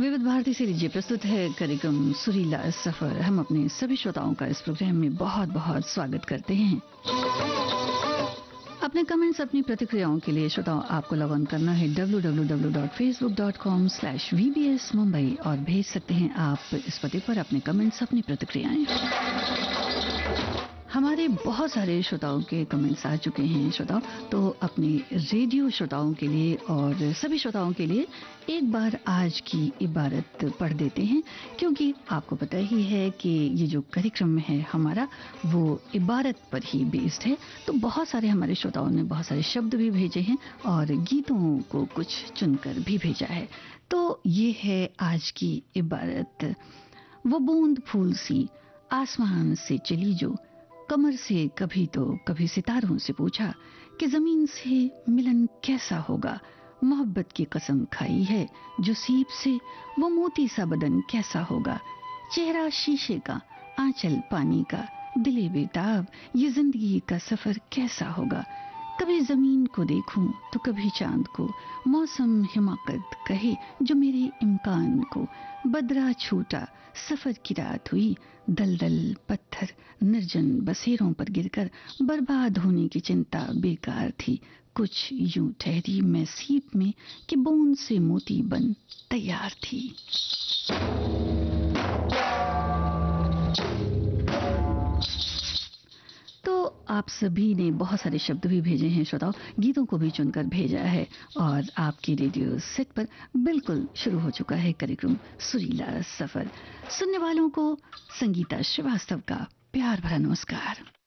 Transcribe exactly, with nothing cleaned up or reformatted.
विविध भारती से लीजिए प्रस्तुत है कार्यक्रम सुरीला सफर। हम अपने सभी श्रोताओं का इस प्रोग्राम में बहुत बहुत स्वागत करते हैं। अपने कमेंट्स, अपनी प्रतिक्रियाओं के लिए श्रोताओं आपको लॉग ऑन करना है W W W dot Facebook dot com slash we B S Mumbai और भेज सकते हैं आप इस पते पर अपने कमेंट्स, अपनी प्रतिक्रियाएं। हमारे बहुत सारे श्रोताओं के कमेंट्स आ चुके हैं श्रोताओं, तो अपने रेडियो श्रोताओं के लिए और सभी श्रोताओं के लिए एक बार आज की इबारत पढ़ देते हैं, क्योंकि आपको पता ही है कि ये जो कार्यक्रम है हमारा वो इबारत पर ही बेस्ड है। तो बहुत सारे हमारे श्रोताओं ने बहुत सारे शब्द भी भेजे हैं और गीतों को कुछ चुनकर भी भेजा है। तो ये है आज की इबारत। वो बूंद फूल सी आसमान से चली जो, कमर से कभी तो कभी सितारों से पूछा कि जमीन से मिलन कैसा होगा। मोहब्बत की कसम खाई है जो सीप से, वो मोती सा बदन कैसा होगा। चेहरा शीशे का, आंचल पानी का, दिले बेताब, ये जिंदगी का सफर कैसा होगा। कभी जमीन को देखूं तो कभी चांद को, मौसम हिमाकत कहे जो मेरे इम्कान को। बदरा छूटा सफर की रात हुई, दलदल पत्थर निर्जन बसेरों पर गिरकर बर्बाद होने की चिंता बेकार थी। कुछ यूं ठहरी मैं सीप में कि बूंद से मोती बन तैयार थी। तो आप सभी ने बहुत सारे शब्द भी भेजे हैं श्रोताओं, गीतों को भी चुनकर भेजा है और आपकी रेडियो सेट पर बिल्कुल शुरू हो चुका है कार्यक्रम सुरीला सफर। सुनने वालों को संगीता श्रीवास्तव का प्यार भरा नमस्कार।